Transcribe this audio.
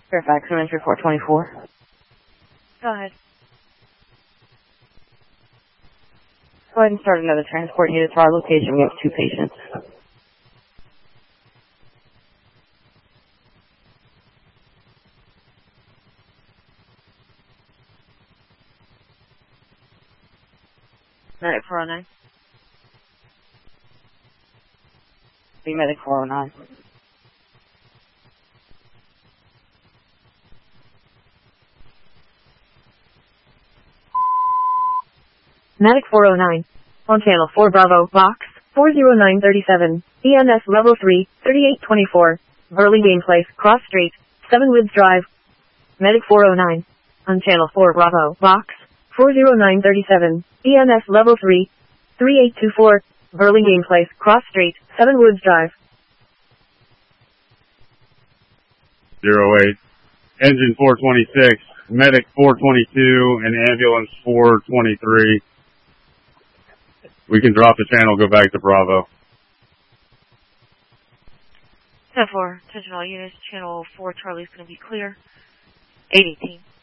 Fairfax, entry 424. Go ahead. Go ahead and start another transport unit to our location. We have 2 patients. Medic 409. Be Medic 409. Medic 409. On channel 4 Bravo, box 40937. EMS level 3, 3824. Burlingame Place, Cross Street, 7 Woods Drive. Medic 409. On channel 4 Bravo, box 40937. EMS level 3, 3824. Burlingame Place, Cross Street, 7 Woods Drive. 08. Engine 426, Medic 422, and Ambulance 423. We can drop the channel, go back to Bravo. 10-4, attention all units, channel 4 Charlie's going to be clear. 818.